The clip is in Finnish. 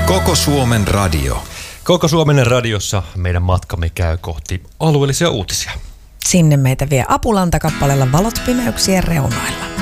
Koko Suomen radio. Koko Suomen radiossa meidän matkamme käy kohti alueellisia uutisia. Sinne meitä vie Apulanta kappaleella Valot pimeyksien reunoilla.